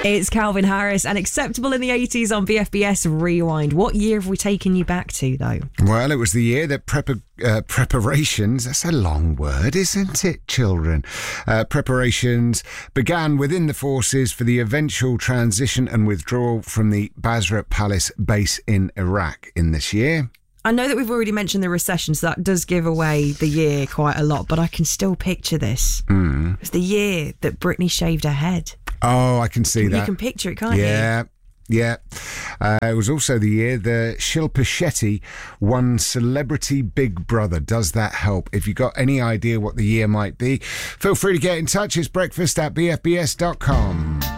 It's Calvin Harris and Acceptable in the 80s on BFBS Rewind. What year have we taken you back to, though? Well, it was the year that preparations, that's a long word, isn't it, children? Preparations began within the forces for the eventual transition and withdrawal from the Basra Palace base in Iraq in this year. I know that we've already mentioned the recession, so that does give away the year quite a lot, but I can still picture this. It was the year that Britney shaved her head. Oh, I can see that. You can picture it, can't you? Yeah. It was also the year that Shilpa Shetty won Celebrity Big Brother. Does that help? If you've got any idea what the year might be, feel free to get in touch. It's breakfast@bfbs.com.